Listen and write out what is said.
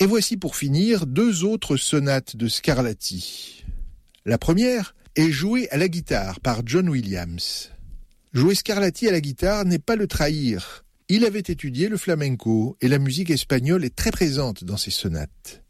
Et voici pour finir 2 autres sonates de Scarlatti. La première est jouée à la guitare par John Williams. Jouer Scarlatti à la guitare n'est pas le trahir. Il avait étudié le flamenco et la musique espagnole est très présente dans ses sonates.